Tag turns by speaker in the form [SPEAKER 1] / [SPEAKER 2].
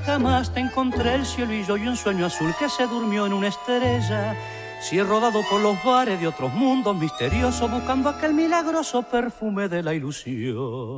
[SPEAKER 1] jamás te encontré el cielo y yo y un sueño azul que se durmió en una estrella. Si he rodado por los bares de otros mundos misteriosos buscando aquel milagroso perfume de la ilusión.